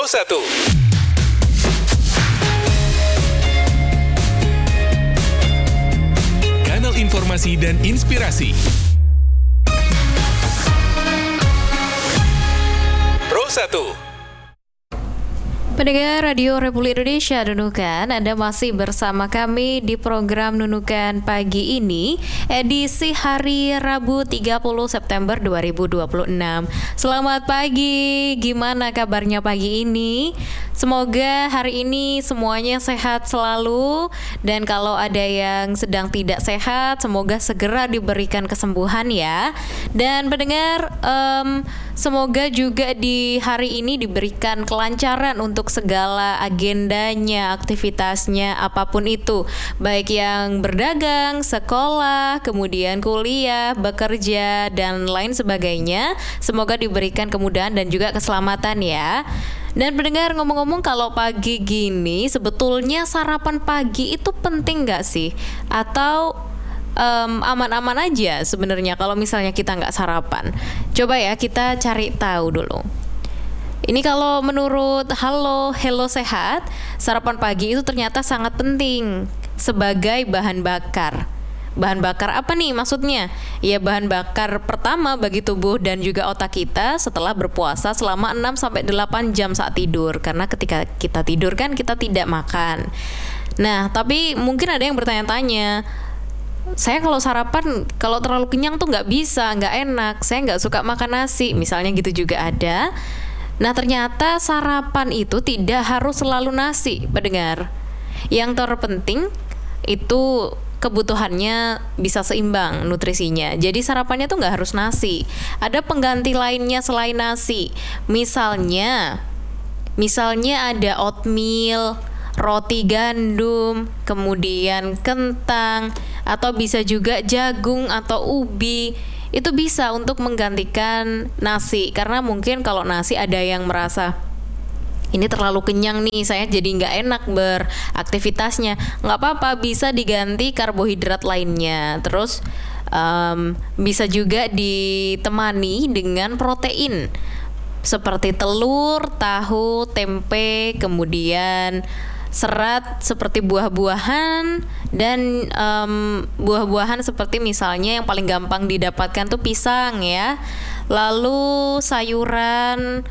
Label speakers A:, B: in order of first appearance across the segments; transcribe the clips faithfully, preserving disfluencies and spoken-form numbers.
A: Pro satu. Kanal informasi dan inspirasi. Pro satu.
B: Pendengar Radio Republik Indonesia Nunukan, Anda masih bersama kami di program Nunukan pagi ini, edisi hari Rabu tiga puluh September dua ribu dua puluh enam. Selamat pagi, gimana kabarnya pagi ini? Semoga hari ini semuanya sehat selalu, dan kalau ada yang sedang tidak sehat, semoga segera diberikan kesembuhan ya. Dan pendengar, um, semoga juga di hari ini diberikan kelancaran untuk segala agendanya, aktivitasnya, apapun itu, baik yang berdagang, sekolah, kemudian kuliah, bekerja, dan lain sebagainya. Semoga diberikan kemudahan dan juga keselamatan ya. Dan pendengar, ngomong-ngomong, kalau pagi gini sebetulnya sarapan pagi itu penting nggak sih? Atau um, aman-aman aja sebenarnya kalau misalnya kita nggak sarapan? Coba ya kita cari tahu dulu. Ini kalau menurut Halo Hello Sehat, sarapan pagi itu ternyata sangat penting sebagai bahan bakar. Bahan bakar apa nih maksudnya? Ya, bahan bakar pertama bagi tubuh dan juga otak kita setelah berpuasa selama enam sampai delapan jam saat tidur. Karena ketika kita tidur kan kita tidak makan. Nah, tapi mungkin ada yang bertanya-tanya, saya kalau sarapan kalau terlalu kenyang tuh nggak bisa, nggak enak, saya nggak suka makan nasi, misalnya gitu juga ada. Nah, ternyata sarapan itu tidak harus selalu nasi, pendengar. Yang terpenting itu kebutuhannya bisa seimbang nutrisinya. Jadi sarapannya tuh nggak harus nasi. Ada pengganti lainnya selain nasi. Misalnya, misalnya ada oatmeal, roti gandum, kemudian kentang, atau bisa juga jagung atau ubi. Itu bisa untuk menggantikan nasi, karena mungkin kalau nasi ada yang merasa ini terlalu kenyang nih, saya jadi nggak enak beraktivitasnya. Nggak apa-apa, bisa diganti karbohidrat lainnya. Terus um, bisa juga ditemani dengan protein seperti telur, tahu, tempe, kemudian serat seperti buah-buahan, dan um, buah-buahan seperti misalnya yang paling gampang didapatkan tuh pisang ya. Lalu sayuran,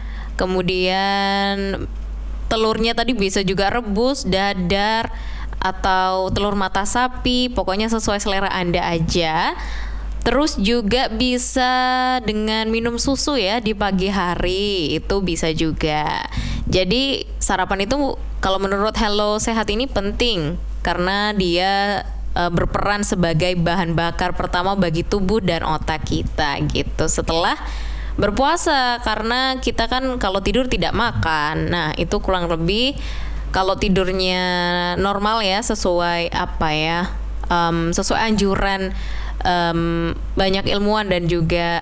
B: kemudian telurnya tadi bisa juga rebus, dadar, atau telur mata sapi, pokoknya sesuai selera Anda aja. Terus juga bisa dengan minum susu ya di pagi hari, itu bisa juga. Jadi sarapan itu kalau menurut Hello Sehat ini penting karena dia e, berperan sebagai bahan bakar pertama bagi tubuh dan otak kita gitu setelah berpuasa, karena kita kan kalau tidur tidak makan. Nah, itu kurang lebih kalau tidurnya normal ya, sesuai apa ya, um, sesuai anjuran um, banyak ilmuwan dan juga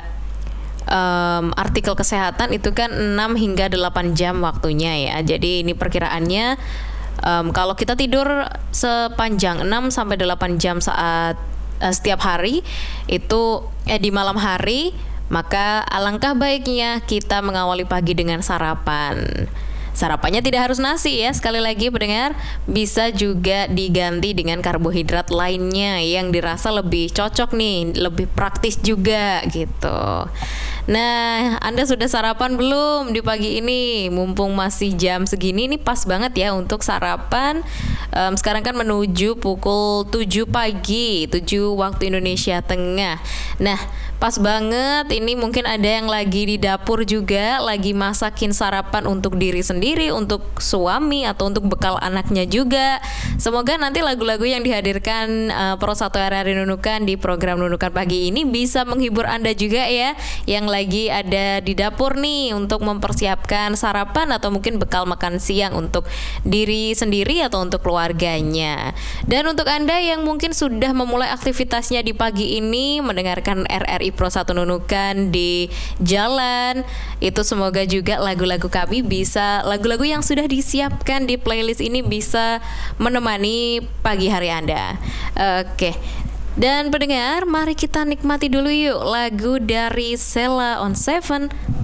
B: um, artikel kesehatan, itu kan enam hingga delapan jam waktunya ya. Jadi ini perkiraannya um, kalau kita tidur sepanjang enam sampai delapan jam saat uh, setiap hari itu eh di malam hari, maka alangkah baiknya kita mengawali pagi dengan sarapan. Sarapannya tidak harus nasi ya, sekali lagi pendengar, bisa juga diganti dengan karbohidrat lainnya yang dirasa lebih cocok nih, lebih praktis juga gitu. Nah, Anda sudah sarapan belum di pagi ini? Mumpung masih jam segini, ini pas banget ya untuk sarapan. um, Sekarang kan menuju pukul tujuh pagi, tujuh waktu Indonesia Tengah. Nah, pas banget, ini mungkin ada yang lagi di dapur juga, lagi masakin sarapan untuk diri sendiri, untuk suami, atau untuk bekal anaknya juga. Semoga nanti lagu-lagu yang dihadirkan uh, Pro satu R R I Nunukan di program Nunukan pagi ini bisa menghibur Anda juga ya, yang lagi ada di dapur nih untuk mempersiapkan sarapan atau mungkin bekal makan siang untuk diri sendiri atau untuk keluarganya. Dan untuk Anda yang mungkin sudah memulai aktivitasnya di pagi ini mendengarkan R R I Pro satu Nunukan di jalan, itu semoga juga lagu-lagu kami bisa, lagu-lagu yang sudah disiapkan di playlist ini bisa menemani pagi hari Anda. Oke. Dan pendengar, mari kita nikmati dulu yuk lagu dari Sheila on Seven,